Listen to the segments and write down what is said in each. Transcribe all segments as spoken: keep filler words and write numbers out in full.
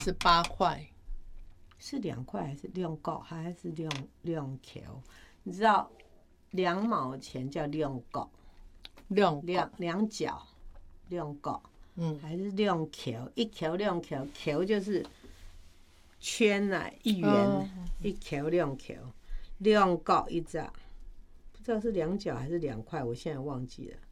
是八块， 是两块还是两角还是两两条？你知道两毛钱叫两角， 两两两角两角， 嗯， 还是两条？一条两条，条就是圈啊，一圆， 哦一条两条，两角一张，不知道是两角还是两块，我现在忘记了。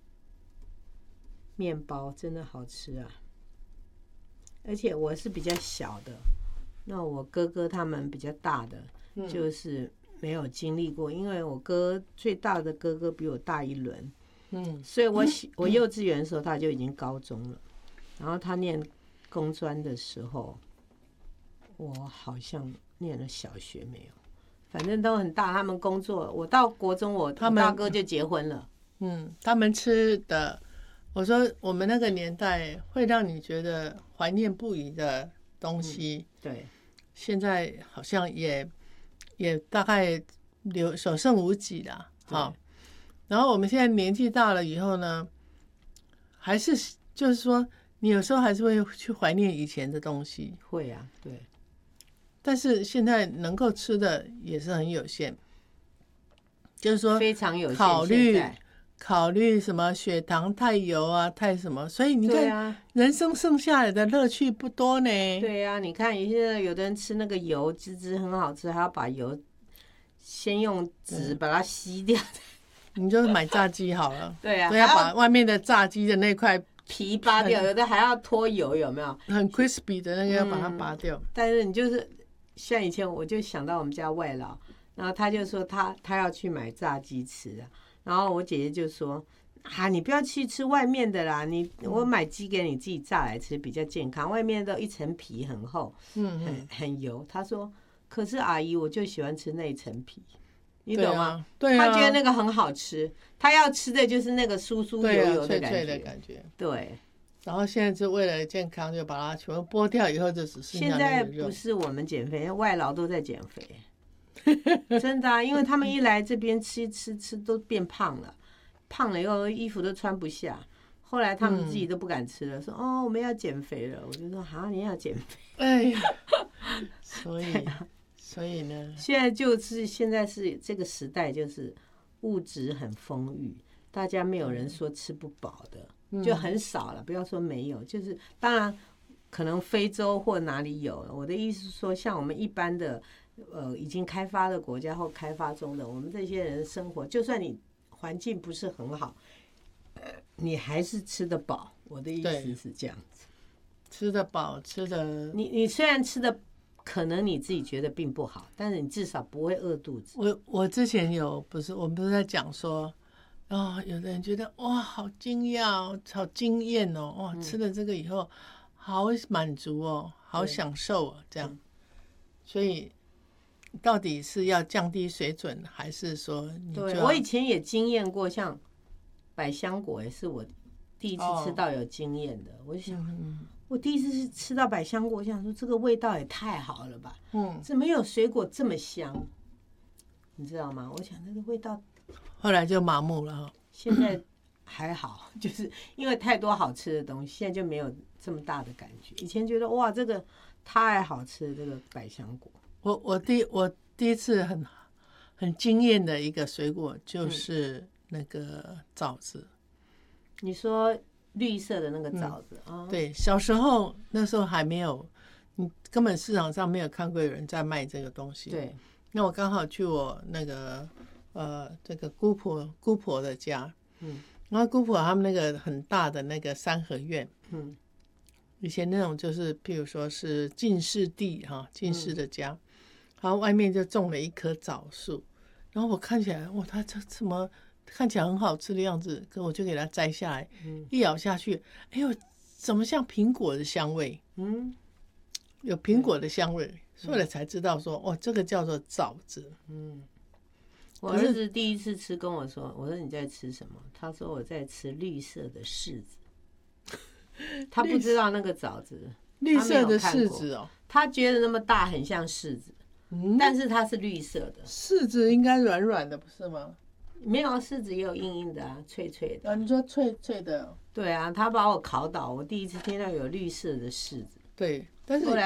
面包真的好吃啊！而且我是比较小的，那我哥哥他们比较大的， 嗯就是没有经历过，因为我哥最大的哥哥比我大一轮， 嗯， 所以我我幼稚园的时候他就已经高中了，然后他念工专的时候，我好像念了小学没有，反正都很大。他们工作，我到国中我他们大哥就结婚了。 嗯，他们吃的，我说我们那个年代会让你觉得怀念不已的东西， 嗯、对， 现在好像也也大概留所剩无几了。好，然后我们现在年纪大了以后呢，还是就是说，你有时候还是会去怀念以前的东西。 会啊，对。 但是现在能够吃的也是很有限，就是说非常有限。 考虑考虑什么血糖太油啊，太什么，所以你看， 啊、 人生剩下来的乐趣不多呢。 对啊，你看现在有的人吃那个油，滋滋很好吃，还要把油先用纸把它吸掉。 你就买炸鸡好了。 对啊， 都要把外面的炸鸡的那块皮扒掉，有的还要脱油，有没有？ 很 crispy 的那个要把它拔掉。 嗯、但是你就是像以前，我就想到我们家外老，然后他就说他他要去买炸鸡吃啊，然后我姐姐就说啊，你不要去吃外面的啦，你我买鸡给你自己炸来吃比较健康，外面都一层皮很厚，嗯，很很油。他说，可是阿姨我就喜欢吃那一层皮。你懂吗？ 对啊， 他觉得那个很好吃，他要吃的就是那个酥酥油油的感觉。 脆脆的感觉。 对。 然后现在是为了健康，就把它全部剥掉以后，就只剩下那个肉。 现在不是我们减肥，外劳都在减肥，真的啊！因为他们一来这边吃吃吃都变胖了，胖了以后衣服都穿不下。后来他们自己都不敢吃了，嗯、说哦我们要减肥了。我就说啊你要减肥？ 哎呀，所以。所以呢， 现在就是现在是这个时代，就是物质很丰裕，大家没有人说吃不饱的，嗯、就很少了。不要说没有，就是当然可能非洲或哪里有。我的意思是说，像我们一般的呃已经开发的国家或开发中的，我们这些人生活，就算你环境不是很好，呃，你还是吃得饱。我的意思是这样子， 吃得饱，吃得你你虽然吃得。可能你自己觉得并不好，但是你至少不会饿肚子。 我我之前有不是我们不是在讲说，哦，有的人觉得哇好惊讶，好惊艳哦，哇、嗯、吃了这个以后好满足哦，好享受哦，这样。所以到底是要降低水准，还是说你就对我以前也经验过，像百香果也是我第一次吃到有经验的。哦、我就想。嗯我第一次是吃到百香果，我想说这个味道也太好了吧，嗯，怎么有水果这么香？你知道吗？我想那个味道， 后来就麻木了。 现在还好，就是因为太多好吃的东西，现在就没有这么大的感觉。以前觉得哇，这个太好吃了，这个百香果。 我我第我第一次很很惊艳的一个水果就是那个枣子。嗯、 你说？绿色的那个枣子、嗯哦、对，小时候那时候还没有，你根本市场上没有看过有人在卖这个东西。 对， 那我刚好去我那个呃这个姑婆姑婆的家，嗯，然后姑婆他们那个很大的那个三合院，嗯，以前那种就是譬如说是进士第哈进士的家，嗯、然后外面就种了一棵枣树，然后我看起来哇，它这什么？看起来很好吃的样子，可我就给它摘下来，嗯、一咬下去，哎呦，怎么像苹果的香味？嗯，有苹果的香味，所以才知道说，哦，这个叫做枣子。嗯， 我儿子第一次吃跟我说，我说你在吃什么？他说我在吃绿色的柿子，他不知道那个枣子， 绿色的柿子哦， 他觉得那么大很像柿子，嗯、但是它是绿色的。 柿子应该软软的，不是吗？ 没有，柿子也有硬硬的啊，脆脆的。 啊，你说脆脆的？ 对啊，他把我考倒，我第一次听到有绿色的柿子。 对，但是